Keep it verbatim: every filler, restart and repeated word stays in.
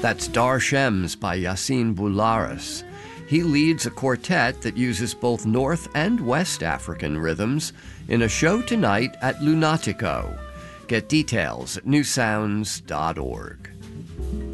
That's Dar Shems by Yassine Boularis. He leads a quartet that uses both North and West African rhythms in a show tonight at Lunatico. Get details at new sounds dot org.